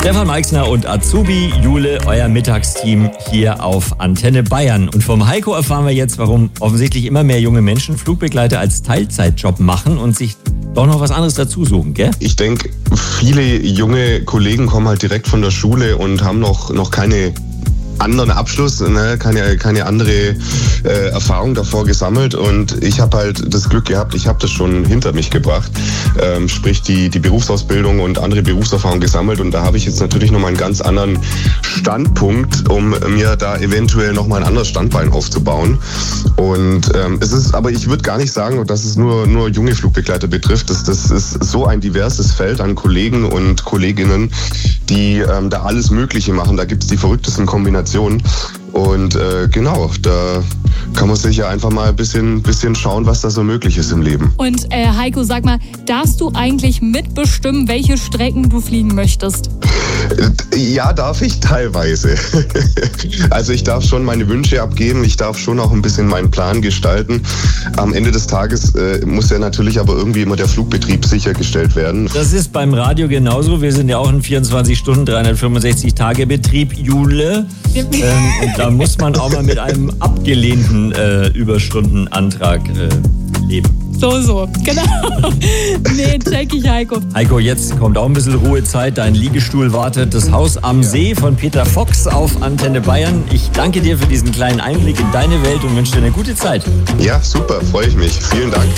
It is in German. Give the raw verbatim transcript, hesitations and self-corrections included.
Stefan Meixner und Azubi Jule, euer Mittagsteam hier auf Antenne Bayern. Und vom Heiko erfahren wir jetzt, warum offensichtlich immer mehr junge Menschen Flugbegleiter als Teilzeitjob machen und sich doch noch was anderes dazu suchen, gell? Ich denke, viele junge Kollegen kommen halt direkt von der Schule und haben noch, noch keine anderen Abschluss, ne, keine, keine andere äh, Erfahrung davor gesammelt, und ich habe halt das Glück gehabt, ich habe das schon hinter mich gebracht, ähm, sprich die, die Berufsausbildung und andere Berufserfahrung gesammelt, und da habe ich jetzt natürlich nochmal einen ganz anderen Standpunkt, um mir da eventuell nochmal ein anderes Standbein aufzubauen. Und ähm, es ist, aber ich würde gar nicht sagen, dass es nur, nur junge Flugbegleiter betrifft. Das, das ist so ein diverses Feld an Kollegen und Kolleginnen, die ähm, da alles Mögliche machen. Da gibt es die verrücktesten Kombinationen. Und äh, genau, da kann man sich ja einfach mal ein bisschen, bisschen schauen, was da so möglich ist im Leben. Und äh, Heiko, sag mal, darfst du eigentlich mitbestimmen, welche Strecken du fliegen möchtest? Ja, darf ich teilweise. Also ich darf schon meine Wünsche abgeben, ich darf schon auch ein bisschen meinen Plan gestalten. Am Ende des Tages äh, muss ja natürlich aber irgendwie immer der Flugbetrieb sichergestellt werden. Das ist beim Radio genauso. Wir sind ja auch ein vierundzwanzig Stunden, dreihundertfünfundsechzig Tage Betrieb, Jule. ähm, und da muss man auch mal mit einem abgelehnten äh, Überstundenantrag äh, leben. So, so, genau. Nee, check ich, Heiko. Heiko, jetzt kommt auch ein bisschen Ruhezeit. Dein Liegestuhl wartet. Das Haus am See von Peter Fox auf Antenne Bayern. Ich danke dir für diesen kleinen Einblick in deine Welt und wünsche dir eine gute Zeit. Ja, super, freue ich mich. Vielen Dank.